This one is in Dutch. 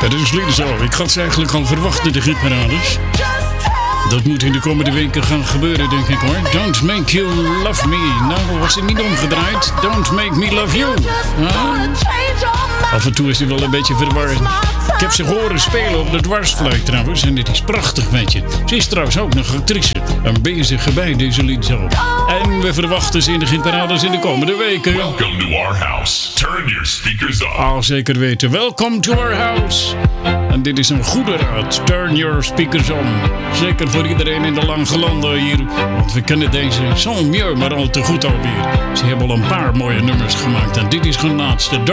Het is zo. Ik had ze eigenlijk al verwachten, de hitparades. Dat moet in de komende weken gaan gebeuren, denk ik hoor. Don't make you love me. Nou, was het niet omgedraaid. Don't make me love you. Af en toe is hij wel een beetje verwarrend. Ik heb ze horen spelen op de dwarsfluit trouwens. En dit is prachtig, weet je. Ze is trouwens ook nog actrice. En bezig bij deze lied zo. En we verwachten ze in de hitparades in de komende weken. Welcome to our house. Turn your speakers up. Ah, zeker weten. Welcome to our house. En dit is een goede raad. Turn your speakers on. Zeker voor iedereen in de lange landen hier. Want we kennen deze Sans Mieux maar al te goed alweer. Ze hebben al een paar mooie nummers gemaakt. En dit is hun laatste.